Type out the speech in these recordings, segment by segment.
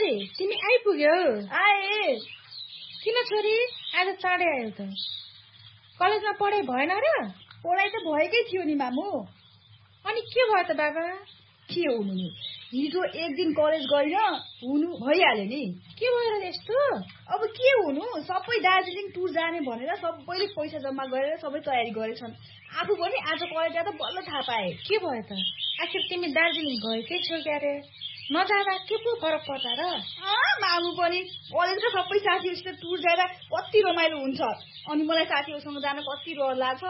छोरी तिमी आइपुग्यौ? आए। किन छोरी आज चाँडै आयो त? कलेजमा पढाइ भएन र? पढाइ त भएकै थियो नि मामु। अनि के भयो त बाबा? के हुनु नि, हिजो एक दिन कलेज गइन हुनु भइहाल्यो नि। के भयो र यस्तो? अब के हुनु, सबै दार्जिलिङ टुर जाने भनेर सबैले पैसा जम्मा गरेर सबै तयारी गरेछन्। आफू पनि आज कलेज जाँदा बल्ल थाहा पाए। के भयो त? आखिर तिमी दार्जिलिङ गएकै छौ क्यारे? नजाँदा के पो फरक पर्छ र? मामु पनि कलेजका सबै साथीहरूसित टुर जाँदा कति रमाइलो हुन्छ। अनि मलाई साथीहरूसँग जान कति रहर लाग्छ।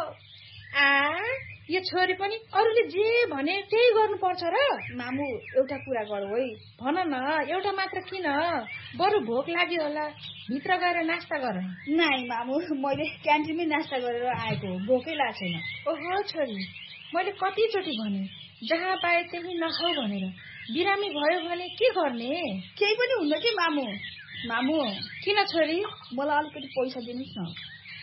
यो छोरी पनि अरूले जे भने त्यही गर्नुपर्छ र? मामु एउटा कुरा गरौ है। भन न, एउटा मात्र किन? बरु भोक लाग्यो होला, भित्र गएर नास्ता गर। नाइ मामु, मैले क्यान्टिनमै नास्ता गरेर आएको हो, भोकै लाग्छ छैन। ओहो छोरी, मैले कतिचोटि भने जहाँ पाए त्यही नखाऊ भनेर। बिरामी भयो भने के गर्ने? केही पनि हुन्न के मामु। मामु किन छोरी? मलाई अलिकति पैसा दिनुहोस् न।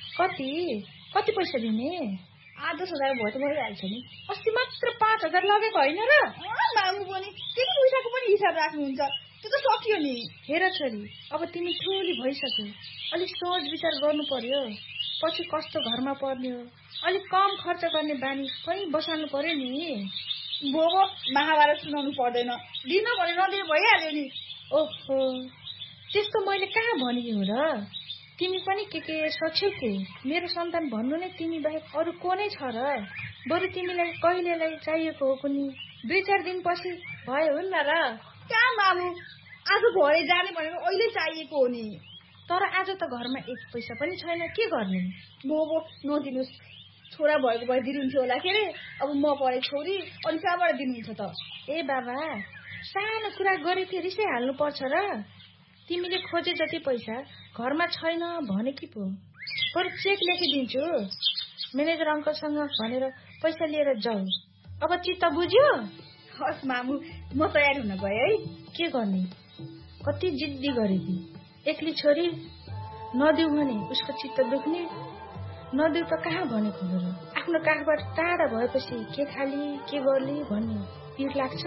कति पैसा दिने? 8-10 हजार भयो त भइहाल्छ नि। अस्ति मात्र 5,000 लगेको होइन र? मामु पनि त्यति पैसाको पनि हिसाब राख्नुहुन्छ, त्यो त सकियो नि। हेर छोरी, अब तिमी ठुली भइसक्यो, अलिक सोच विचार गर्नु पर्यो। पछि कस्तो घरमा पर्ने हो, अलिक कम खर्च गर्ने बानी पनि बसाल्नु पर्यो नि। बोबो महाभारत सुनाउनु पर्दैन, दिन भने नदिनु भइहाल्यो नि। ओहो, त्यस्तो मैले कहाँ भनेको र? तिमी पनि के सक्छौ के? मेरो सन्तान भन्नु नै तिमी बाहेक अरू को नै छ र? बरु तिमीलाई कहिलेलाई चाहिएको हो कुनी 2-4 दिनपछि भयो हुन्न र? कहाँ मामु, आज भरे जाने भनेर अहिले चाहिएको हो नि। तर आज त घरमा 1 पैसा पनि छैन, के गर्ने? बोबो नदिनुहोस्, छोरा भएको भए दिनुहुन्थ्यो होला के रे। अब म पढे छोरी, अनि कहाँबाट दिनुहुन्छ त? ए बाबा, सानो कुरा गरेको रिसै हाल्नु पर्छ र? तिमीले खोजे जति पैसा घरमा छैन भने कि पो, बरु चेक लेखिदिन्छु, म्यानेजर अङ्कलसँग भनेर पैसा लिएर जाऊ। अब चित्त बुझ्यो? हस् मामु, म तयार हुन गएँ है। के गर्ने? कति जिद्दी गरेकी, एक्ली छोरी नदिउ भने उसको चित्त दुख्ने, नदिउ त कहाँ भनेको हो र? आफ्नो काखबाट टाढा भएपछि के खाली के गर्ली भन्ने पिर लाग्छ।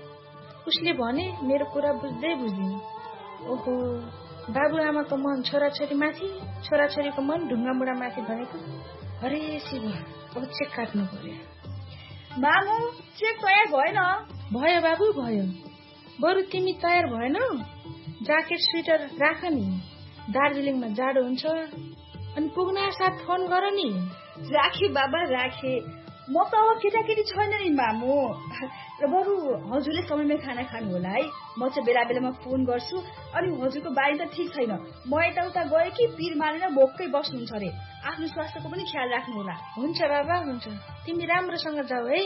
उसले भने मेरो कुरा बुझ्दै बुझ्दिन। ओहो, बाबुआमाको मन छोराछोरी माथि, छोराछोरीको मन ढुङ्गा मुढा माथि भनेको। हरे शिव, अब चेक काट्नु पर्यो। मामु चेक तयार भएन? भयो बाबु, भयो। बरु तिमी तयार भएनौ? ज्याकेट स्वेटर राख नि, दार्जिलिङमा जाडो हुन्छ। अनि पुग्न साथ फोन गर नि। राखे बाबा, राखे। म त अब केटाकेटी छैन नि मामु। र बरु हजुरले समयमै खाना खानु होला है। म चाहिँ बेला बेलामा फोन गर्छु। अनि हजुरको बानी त ठिक छैन, म यताउता गए कि पिर मानेर भोकै बस्नुहुन्छ अरे। आफ्नो स्वास्थ्यको पनि ख्याल राख्नु होला। हुन्छ बाबा, हुन्छ। तिमी राम्रोसँग जाऊ है।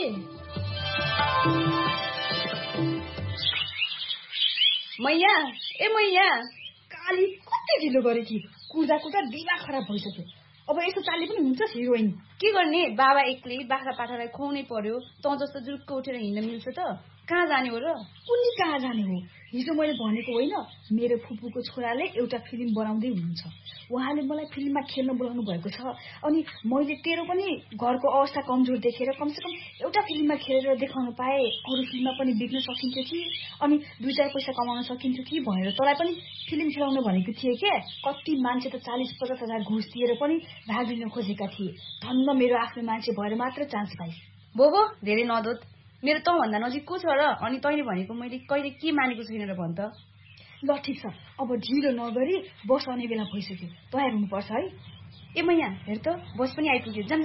मैया, ए मैया, काली कति ढिलो गरे कि, कुर्दा कुर्दा दिमाग खराब भइसक्यो। अब यस्तो चाली पनि हुन्छ हिरोइन? के गर्ने, बाबा एक्लै बाख्रा पाठालाई खुवाउनै पर्यो। त जस्तो जुरुक्क उठेर हिँड्न मिल्छ त? कहाँ जाने हो र? उनी कहाँ जाने हो? हिजो मैले भनेको होइन, मेरो फुपूको छोराले एउटा फिल्म बनाउँदै हुनुहुन्छ। उहाँले मलाई फिल्ममा खेल्न बोलाउनु भएको छ। अनि मैले तेरो पनि घरको अवस्था कमजोर देखेर कमसेकम एउटा फिल्ममा खेलेर देखाउनु पाए अरू फिल्ममा पनि बिग्न सकिन्थ्यो कि, अनि 2-4 पैसा कमाउन सकिन्थ्यो कि भनेर तँलाई पनि फिल्म खेलाउन भनेको थिए के। कति मान्छे त 40-50 हजार घुस दिएर पनि भाग लिन खोजेका थिए। धन्न मेरो आफ्नो मान्छे भएर मात्र चान्स पाइस। बोबो धेरै नदोत, मेरो त भन्दा नजिक को छ र? अनि तैँले भनेको मैले कहिले के मानेको छैन र भन् त। ल ठिक छ, अब ढिलो नगरी बस आउने बेला भइसक्यो, तयार हुनुपर्छ है। ए मैया हेर त, बस पनि आइपुग्यो, जाम।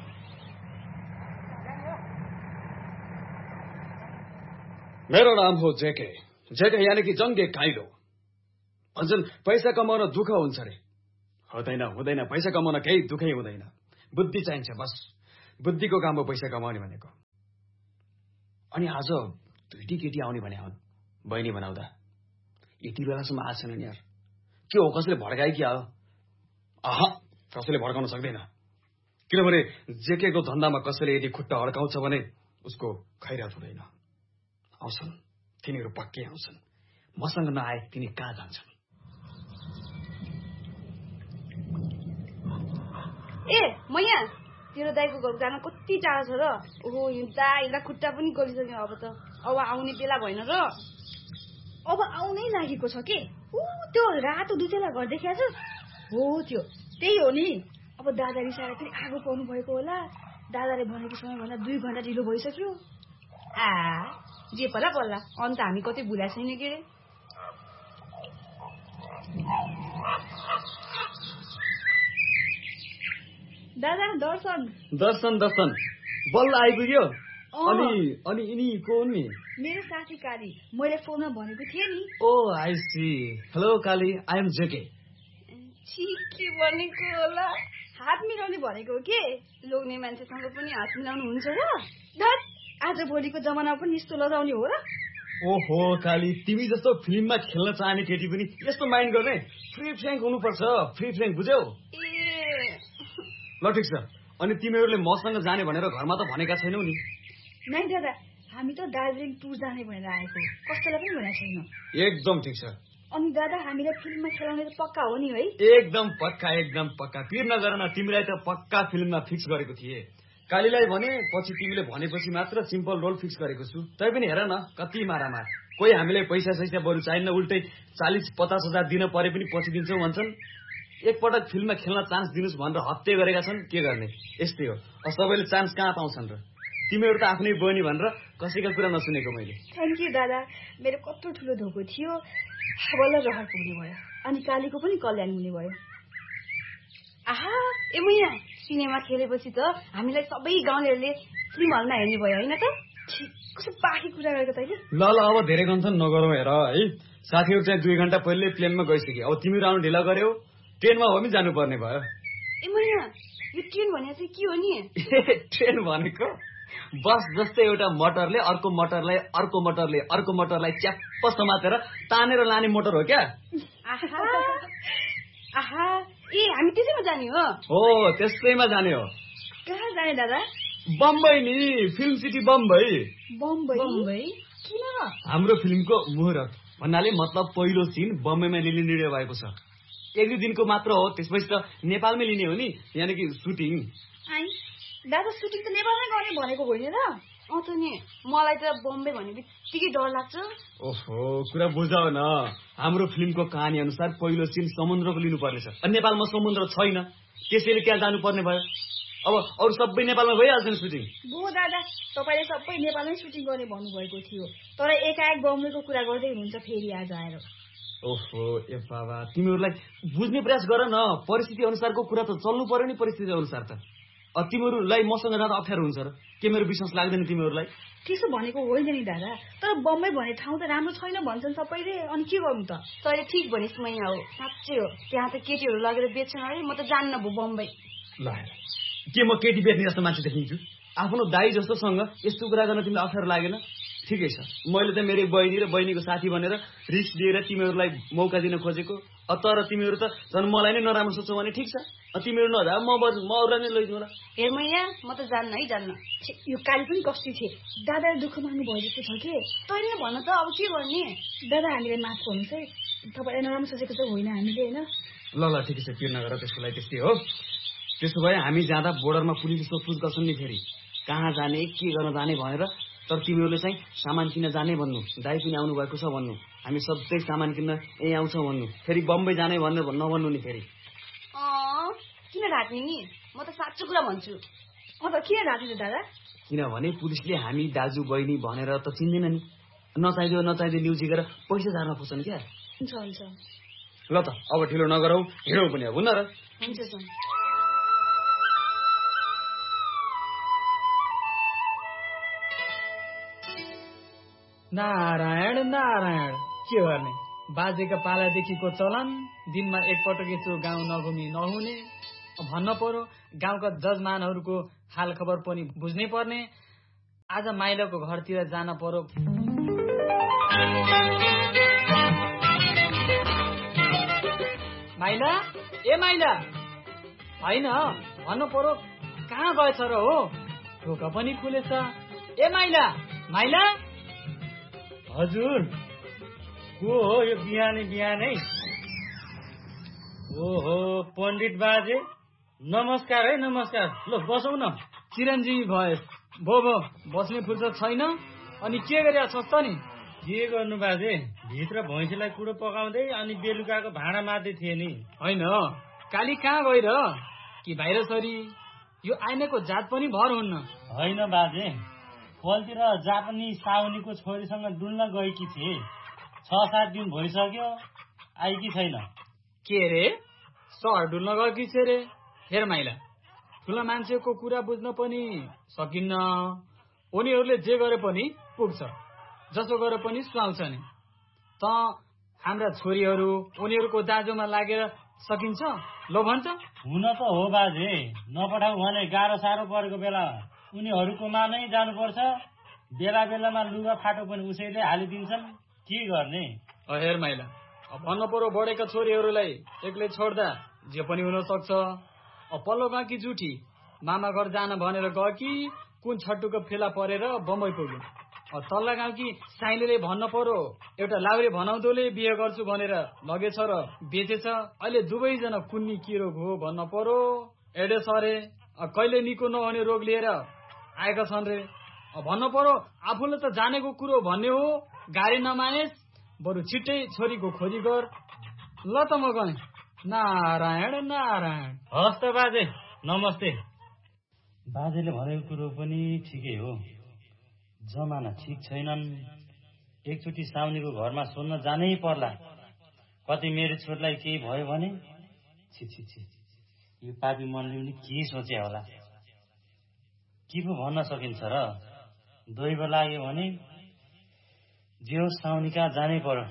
मेरो नाम हो जेके, जेके यानी कि जङ्गे काइलो। भन्छन् पैसा कमाउन दुःख हुन्छ रे। हुँदैन हुँदैन, पैसा कमाउन केही दुःखै हुँदैन, बुद्धि चाहिन्छ बस। बुद्धिको काम हो पैसा कमाउने भनेको। अनि आज 2टी केटी आउने भने हुन्, बहिनी बनाउँदा यति बेलासम्म आएछन् यार। के हो, कसैले भड्काए कि आयो? आहा, कसैले भड्काउन सक्दैन, किनभने जेकेको धन्दामा कसैले यदि खुट्टा अड्काउँछ भने उसको खैरात हुँदैन। आउँछन्, तिनीहरू पक्कै आउँछन्। मसँग नआए तिनी कहाँ जान्छन्? ए मैया, तेरो दाइको घर जान कति टाढा छ र? ओहो, हिँड्दा हिँड्दा खुट्टा पनि गलिसक्यो। अब त अब आउने बेला भएन र? अब आउनै लागेको छ के। त्यो रातो दुधेला घर देखिया छ हो त्यो त्यही हो नि। अब दादा रिसाएर फेरि आगो पाउनु भएको होला। दादाले भनेको समयभन्दा 2 घण्टा ढिलो भइसक्यो। जे पल्ला पल्ला अन्त हामी कतै भुला छैन के रे। दादा दर्शन दर्शन दर्शन बल्ल आइपुग्यो। अनि यिनी को हुन् नि? मेरो साथी काली, मैले फोनमा भनेको थिएँ नि। ओ I C. Hello Kali, I am जेके। के भनेको होला? हात मिलाउने भनेको हो के। लोग्ने मान्छेसँग पनि हात मिलाउनु हुन्छ र? धत, आज भोलिको जमानामा पनि यस्तो लगाउने हो र? ओहो काली, तिमी जस्तो फिल्ममा खेल्न चाहने केटी पनि यस्तो माइन्ड गर्ने? फ्री फ्र्याङ्क हुनुपर्छ, फ्री फ्र्याङ्क बुझ्यौ? ल ठिक छ। अनि तिमीहरूले मसँग जाने भनेर घरमा त भनेका छैनौ नि? नाइ दादा, हामी त दार्जिलिङ टुर जाने भनेर आएको, कसैलाई पनि भनेको छैन। एकदम ठिक छ। अनि दादा हामीलाई फिल्ममा खेलाउने त पक्का हो नि है? एकदम पक्का, एकदम पक्का। पिर नगर न, तिमीलाई त पक्का फिल्ममा फिक्स गरेको थिए। कालीलाई भने पछि तिमीले भनेपछि मात्र सिम्पल रोल फिक्स गरेको छु। तै पनि हेर न कति मारामार। कोही हामीलाई पैसा सैसा बरु चाहिन्न, उल्टै 40-50 हजार दिन परे पनि पछि दिन्छौ भन्छन्। एकपटक फिल्ममा खेल्न चान्स दिनुस् भनेर हत्या गरेका छन्। के गर्ने, यस्तै हो। सबैले चान्स कहाँ पाउँछन् र? तिमीहरू त आफ्नै बहिनी भनेर कसैको कुरा नसुनेको मैले। थ्याङ्क यू दादा, मेरो कत्रो ठुलो धोको थियो, बल्ल रहर पुग्ने भयो। अनि कालीको पनि कल्याण हुने भयो। आहा ए मैया, सिनेमा खेलेपछि त हामीलाई सबै गाउँलेहरूले फिल्म हलमा हेर्ने भयो होइन त? कस्तो बाँकी कुरा गरेको तैँले? ल अब धेरै गन्छन् नगरौँ हेर है। साथीहरू चाहिँ 2 घण्टा पहिले प्लेनमा गइसके। अब तिमीहरू आउनु ढिला गर्यौ, ट्रेनमा हो पनि जानुपर्ने भयो। ए मैया, यो ट्रेन भने चाहिँ के हो नि? ट्रेन भनेको बस जस्तै एउटा मोटरले अर्को मोटरलाई च्याप्प समातेर तानेर लाने मोटर हो क्या? आहा ए हामी त्यसैमा जाने हो? हो त्यस्तैमा जाने हो। कहाँ जाने दादा? बम्बई नि, फिल्म सिटी बम्बई। बम्बई किन? हाम्रो फिल्मको मुहुर्त भन्नाले मतलब पहिलो सिन बम्बईमा लिने निर्णय भएको छ। 1-2 दिनको मात्र हो, त्यसपछि त नेपालमै लिने हो नि, यानि कि सुटिङ। दादा सुटिङ त नेपालमै गर्ने भनेको होइन र? त नि, मलाई त बम्बई भन्ने बित्तिकै डर लाग्छ। ओहो कुरा बुझाउ न। हाम्रो फिल्मको कहानी अनुसार पहिलो सिन समुद्रको लिनुपर्नेछ। अनि नेपालमा समुद्र छैन, त्यसैले त्यहाँ जानुपर्ने भयो। अब अरू सबै नेपालमा भइहाल्छ नि सुटिङ। भो दादा, तपाईँले सबै नेपालमै सुटिङ गर्ने भन्नुभएको थियो, तर एकाएक बम्बईको कुरा गर्दै हुनुहुन्छ फेरि आज आएर। ओहो ए बाबा, तिमीहरूलाई बुझ्ने प्रयास गर न। परिस्थिति अनुसारको कुरा त चल्नु पर्यो नि, परिस्थिति अनुसार त। तिमीहरूलाई मसँग जाँदा अप्ठ्यारो हुन्छ र? के मेरो विश्वास लाग्दैन तिमीहरूलाई? त्यसो भनेको होइन नि दादा, तर बम्बई भन्ने ठाउँ त राम्रो छैन भन्छन् सबैले, अनि के गर्नु त? तैँले ठिक भनिस् मैया, हो साँच्चै हो। त्यहाँ त केटीहरू लगेर बेच्छन् अरे, म त जान्न भो बम्बई। ल के म केटी बेच्ने जस्तो मान्छे देखिन्छु? आफ्नो दाई जस्तोसँग यस्तो कुरा गर्न तिमीलाई अप्ठ्यारो लागेन? ठिकै छ, मैले त मेरो बहिनी र बहिनीको साथी भनेर रिस्क दिएर तिमीहरूलाई मौका दिन खोजेको। तर तिमीहरू त झन् मलाई नै नराम्रो सोच्छौ भने ठिक छ, तिमीहरू नजा, म अरूलाई नै लैजाउँ र। हेर मैया, म त जान्न है, जान्न। यो काली पनि कस्ती थिए, दादाले दुःख मान्नु भयो जस्तो छ कि। तैँले भन त, अब के गर्ने? दादा हामीलाई माफ गर्नुहोस् है, तपाईँलाई नराम्रो सोचेको चाहिँ होइन हामीले होइन। ल ठिकै छ, पिर नगर, त्यसको लागि त्यस्तै हो। त्यसो भए हामी जाँदा बोर्डरमा पुलिस सोधपुछ गर्छन् नि फेरि, कहाँ जाने के गर्न जाने भनेर। तर तिमीहरूले चाहिँ सामान किन्न जाने भन्नु, दाइ पनि आउनु भएको छ भन्नु, हामी सबै सामान किन्न यहीँ आउँछौँ भन्नु, फेरि बम्बई जाने भनेर नभन्नु नि फेरि। किन ढाक्ने नि? म त साँचो कुरा भन्छु। अन्त किन ढाक्ने दादा? किनभने पुलिसले हामी दाजु बहिनी भनेर त चिन्दैन नि, नचाहिँदो न्युज झिकेर पैसा झार्न खोज्छन् क्या। हुन्छ। ल त अब ढिलो नगरौँ, हिँडौँ पनि अब, हुन्न र? हुन्छ। नारायण नारायण, के गर्ने? बाजेका पालादेखिको चलन, दिनमा एकपटक यसो गाउँ नघुमी नहुने। भन्न पर्यो गाउँका जजमानहरूको हाल खबर पनि बुझ्नै पर्ने। आज माइलाको घरतिर जान पर्यो। माइला, ए माइला, होइन भन्नु पर्यो कहाँ गएछ र? हो ढोका पनि खुलेछ। ए माइला, माइला। हजुर, को हो यो बिहानै? ओहो पण्डित बाजे, नमस्कार है, नमस्कार। ल बसौँ न। चिरञ्जीवी भए भो बस्ने फुर्सद छैन। अनि के गरिरहेको छस् त नि? के गर्नु बाजे, भित्र भैँसीलाई कुरो पकाउँदै अनि बेलुकाको भाँडा मार्दै थिए नि। होइन, काली कहाँ गएर कि बाहिर सरी? यो आइनाको जात पनि भर हुन्न। होइन बाजे, पल्तिर जापानी साउनीको छोरीसँग डुल्न गएकी थिए। 6-7 दिन भइसक्यो, आएकी छैन। के रे, सहर डुल्न गएकी छे रे? हेर माइला, ठुला मान्छेको कुरा बुझ्न पनि सकिन्न। उनीहरूले जे गरे पनि पुग्छ, जसो गरे पनि सुहाउँछ नि। त हाम्रा छोरीहरू उनीहरूको दाजुमा लागेर सकिन्छ लो भन्छ? हुन त हो बाजे, नपठाउ भने गाह्रो साह्रो परेको बेला उनीहरूकोमा नै जानुपर्छ। बेला बेलामा लुगा फाटो पनि उसैले हालिदिन्छन्, के गर्ने? हेर माइला, भन्न परो बढेका छोरीहरूलाई एक्लै छोड्दा जे पनि हुन सक्छ। पल्लो बाँकी जुठी मामा घर जान भनेर गयो कि कुन छट्टुको फेला परेर बम्बई पुग्यो। तल्ला गाउँकी साइलेले भन्न पर्यो एउटा लाउरे भनाउँदोले बिहे गर्छु भनेर लगेछ र बेचेछ। अहिले दुवैजना कुन्नी के रोग हो भन्न पर्यो। एडे सरे कहिले निको नहुने रोग लिएर आएका छन् रे। भन्न पर्यो आफूले त जानेको कुरो भन्ने हो, गाडी नमानेस्, बरु छिट्टै छोरीको खोजी गर। ल त म गएँ। नारायण नारायण। हस् त बाजे, नमस्ते। बाजेले भनेको कुरो पनि ठिकै हो, जमाना ठिक छैनन्। एकचोटि साउनीको घरमा सोध्न जानै पर्ला। कति मेरो छोरीलाई केही भयो भने छि छि छि, यो पापी मनले पनि के सोचे होला? के पो भन्न सकिन्छ र? दैव लाग्यो भने जे होस् साउनी कहाँ जानै पर्यो।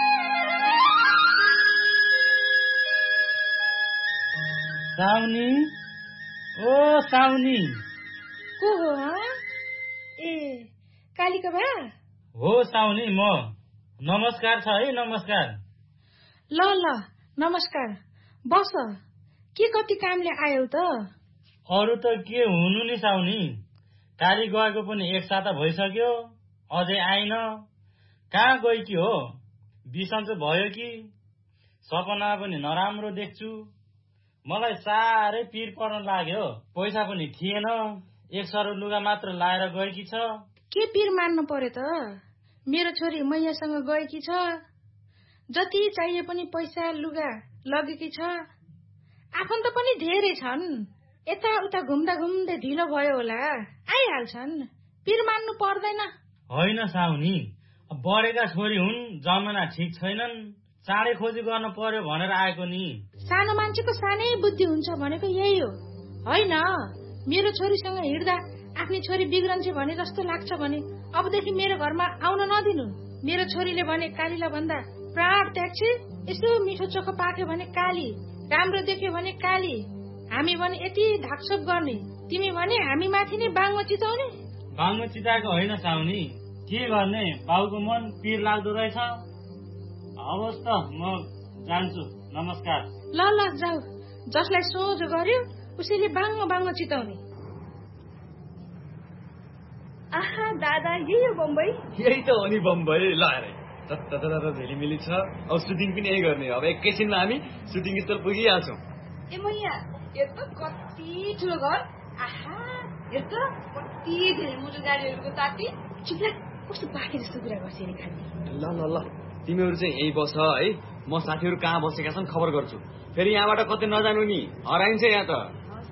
साउनी, ओ साउनी। को हो? ए कालीका बा हो साउनी, म। नमस्कार छ है, नमस्कार। ल ल नमस्कार, बस। के कति कामले आयौ त? अरू त के हुनु नि साउनी, काली गएको पनि 1 साता भइसक्यो, अझै आइन। कहाँ गएकी हो? बिसन्चो भयो कि? सपना पनि नराम्रो देख्छु। मलाई साह्रै पिर पर्न लाग्यो। पैसा पनि थिएन, 1 सरो लुगा मात्र लाएर गएकी छ। के पिर मान्नु पर्यो त? मेरो छोरी मैयासँग गएकी छ, जति चाहिए पनि पैसा लुगा लगेकी छ। आफन्त पनि धेरै छन्, यता उता घुम्दा घुम्दै ढिलो भयो होला, आइहाल्छन्। पिर मान्नु पर्दैन। होइन साउनी, बढेका छोरी हुन्, जमाना ठिक छैनन्, चाँडै खोजी गर्न पर्यो भनेर आएको नि। सानो मान्छेको सानै बुद्धि हुन्छ भनेको यही हो होइन? मेरो छोरीसँग हिँड्दा आफ्नी छोरी बिग्रन्छ भने जस्तो लाग्छ भने अबदेखि मेरो घरमा आउन नदिनु। मेरो छोरीले भने कालीलाई भन्दा प्राण त्याग्छे, यसो मिठो चोखो पाक्यो भने काली, राम्रो देख्यो भने काली। हामी भने यति ढाकछोप गर्ने, तिमी भने हामी माथि नै बाङ्गो चिताउने। बाङ्गो चिताएको होइन साउनी, के गर्ने? बाउको मन पिर लाग्दो रहेछ। हवस् त, म जान्छु, नमस्कार। ल ल जाऊ, जसलाई सोझो गर्यो उसैले बाङ्गो बाङ्गो चिताउने। आहा दादा, यही हो बम्बई? यही त हो नि बम्बई। ल अरे झिलिमिली छ, अब सुटिङ पनि यही गर्ने हो। अब एकैछिनमा हामी सुटिङ स्थल पुगिहाल्छौँ। ए मैया, यो त कति ठुलो घर। आहा, यो त कति धेरै मुटु गाडीहरूको ताती। चिप्ला, कस्तो बाँकी जस्तो कुरा गर्छ नि खालि। ल ल ल, तिमीहरू चाहिँ यही बस है, म साथीहरू कहाँ बसेका छन् खबर गर्छु। फेरि यहाँबाट कतै नजानु नि, हराइन्छ यहाँ त।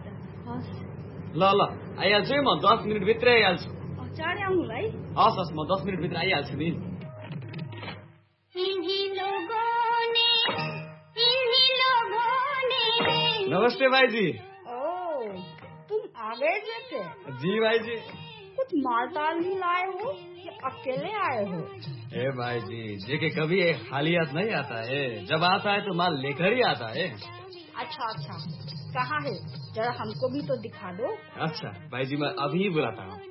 ल ल, आइहाल्छु है, म 10 मिनट भित्रै आइहाल्छु। चाँडै आउनु भाइ। हस् हस्, म 10 मिनट भित्र आइहाल्छु नि। नमस्ते भाईजी। ओह, तुम आ गए जैसे। जी भाईजी। कुछ माल ताल नहीं लाए हो या अकेले आए हो? ए भाईजी, जेके कभी खाली हाथ नहीं आता है, जब आता है तो माल लेकर ही आता है। अच्छा अच्छा, कहाँ है? जरा हमको भी तो दिखा दो। अच्छा भाईजी, मैं अभी बुलाता हूँ।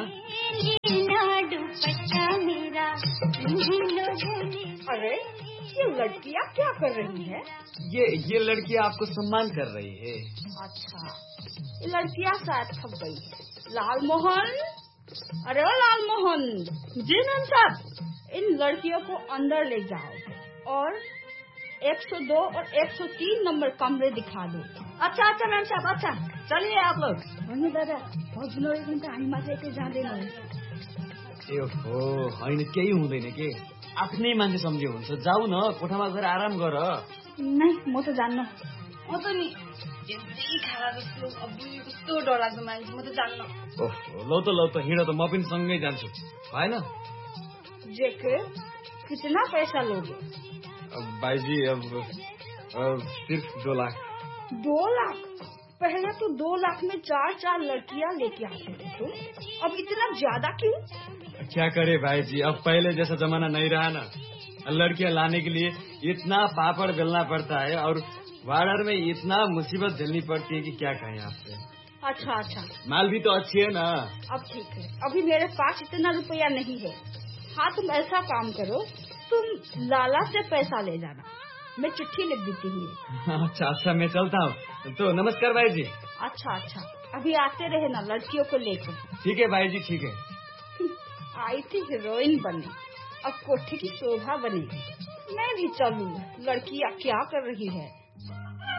अरे ये लड़कियाँ क्या कर रही है? ये लड़कियाँ आपको सम्मान कर रही है। अच्छा, ये लड़कियाँ शायद थक गई है। लाल मोहन, अरे ओ लाल मोहन। जी मैम साहब। इन लड़कियों को अंदर ले जाओ और 102 और 103 नंबर कमरे दिखा दो। अच्छा अच्छा मैम साहब, अच्छा चलिए आप लोग। होइन दादा, भजनोले पनि त हामी मात्र एकै जाँदैनौँ। ए हो, होइन केही हुँदैन के, आफ्नै मान्छे सम्झियो हुन्छ। जाऊ न, कोठामा गएर आराम गर। नै म त जान्न। म त नि यति खाला जस्तो कस्तो डरलाग्दो मान्छे, म त जान्न। लौ त हिँड त, म पनि सँगै जान्छु, भएन? जेके कितना पैसा लोगे? भाईजी अब सिर्फ 2 लाख। 2 लाख? पहले तो 2 लाख में 4 लड़कियां लेके आते थे तुम, अब इतना ज्यादा क्यों? क्या करे भाईजी, अब पहले जैसा जमाना नहीं रहा ना। लड़कियां लाने के लिए इतना पापड़ बेलना पड़ता है और वार्डर में इतना मुसीबत झेलनी पड़ती है कि क्या कहें आपसे। अच्छा, माल भी तो अच्छी है ना। अब ठीक है, अभी मेरे पास इतना रुपया नहीं है। हाँ, तुम ऐसा काम करो, तुम लाला से पैसा ले जाना, मैं चिट्ठी लिख देती हूँ। अच्छा, मैं चलता हूँ। तो नमस्कार भाई जी। अच्छा, अभी आते रहे ना लड़कियों को लेकर। ठीक है भाई जी, ठीक है। आई थी हीरोइन बने, अब कोठी की शोभा बनेगी। मैं भी चलूँ, लड़कियाँ क्या कर रही है।